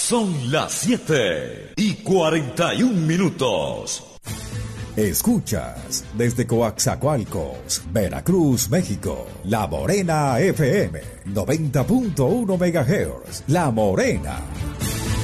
Son las 7:41. Escuchas desde Coaxacualcos, Veracruz, México, La Morena FM, 90.1 MHz, La Morena.